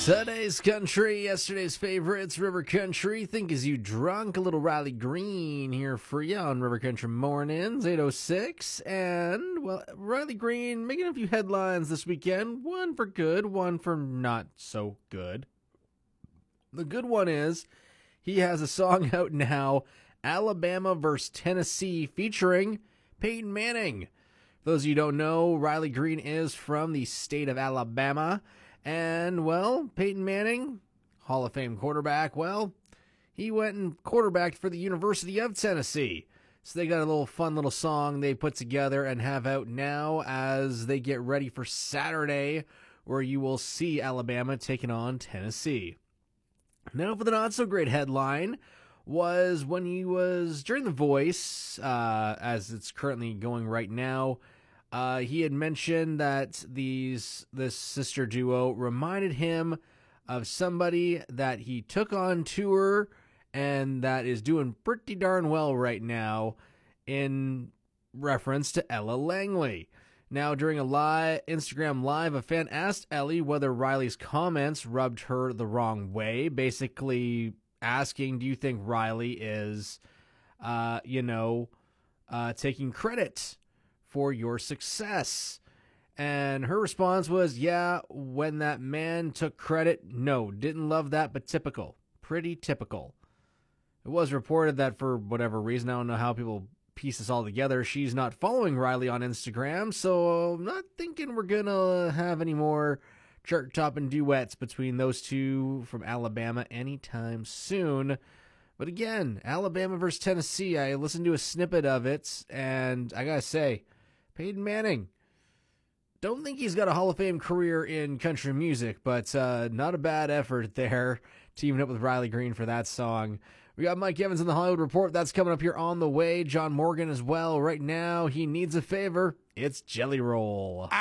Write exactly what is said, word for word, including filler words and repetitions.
Today's country, yesterday's favorites, River Country. Think as you drunk, a little Riley Green here for you on River Country Mornings, eight oh six. And, well, Riley Green making a few headlines this weekend. One for good, one for not so good. The good one is he has a song out now, Alabama versus Tennessee, featuring Peyton Manning. For those of you who don't know, Riley Green is from the state of Alabama. And, well, Peyton Manning, Hall of Fame quarterback, well, he went and quarterbacked for the University of Tennessee. So they got a little fun little song they put together and have out now as they get ready for Saturday, where you will see Alabama taking on Tennessee. Now for the not-so-great headline was when he was, during The Voice, uh, as it's currently going right now, Uh, he had mentioned that these this sister duo reminded him of somebody that he took on tour and that is doing pretty darn well right now, in reference to Ella Langley. Now, during a live Instagram Live, a fan asked Ellie whether Riley's comments rubbed her the wrong way, basically asking, do you think Riley is, uh, you know, uh, taking credit for your success? And her response was, yeah, when that man took credit, no, didn't love that, but typical. Pretty typical. It was reported that for whatever reason, I don't know how people piece this all together, she's not following Riley on Instagram, so I'm not thinking we're gonna have any more chart-topping duets between those two from Alabama anytime soon. But again, Alabama versus Tennessee, I listened to a snippet of it, and I gotta say, Peyton Manning, don't think he's got a Hall of Fame career in country music, but uh, not a bad effort there, teaming up with Riley Green for that song. We got Mike Evans in the Hollywood Report. That's coming up here on the way. John Morgan as well. Right now, he needs a favor. It's Jelly Roll.